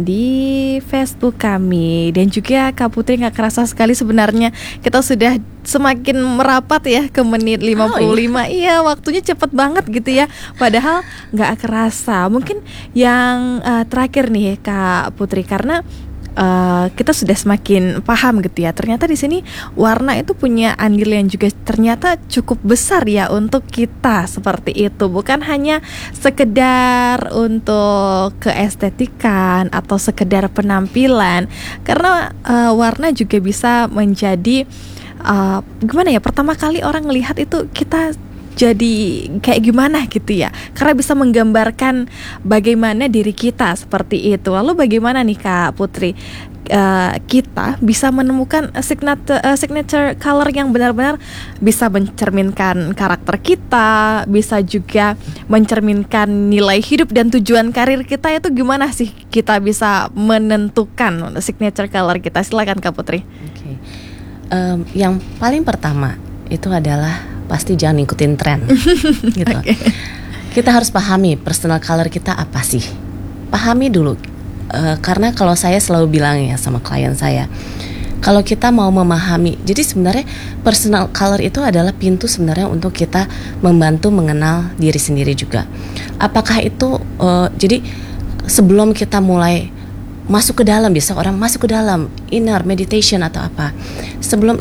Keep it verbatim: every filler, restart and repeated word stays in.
di Facebook kami. Dan juga Kak Putri, gak kerasa sekali sebenarnya kita sudah semakin merapat ya ke menit lima puluh lima. Oh, iya. Iya, waktunya cepet banget gitu ya. Padahal gak kerasa. Mungkin yang uh, terakhir nih Kak Putri, karena Uh, kita sudah semakin paham gitu ya. Ternyata di sini warna itu punya andil yang juga ternyata cukup besar ya untuk kita, seperti itu. Bukan hanya sekedar untuk keestetikan atau sekedar penampilan, karena uh, warna juga bisa menjadi uh, gimana ya, pertama kali orang melihat itu kita jadi kayak gimana gitu ya, karena bisa menggambarkan bagaimana diri kita, seperti itu. Lalu bagaimana nih Kak Putri, uh, kita bisa menemukan signature, uh, signature color yang benar-benar bisa mencerminkan karakter kita, bisa juga mencerminkan nilai hidup dan tujuan karir kita. Itu gimana sih kita bisa menentukan signature color kita? Silakan Kak Putri. Okay. Um, yang paling pertama itu adalah pasti jangan ikutin tren gitu. Okay. Kita harus pahami personal color kita apa sih. Pahami dulu, uh, karena kalau saya selalu bilang ya sama klien saya, kalau kita mau memahami, jadi sebenarnya personal color itu adalah pintu sebenarnya untuk kita membantu mengenal diri sendiri juga. Apakah itu uh, jadi sebelum kita mulai masuk ke dalam, biasa orang masuk ke dalam inner meditation atau apa, sebelum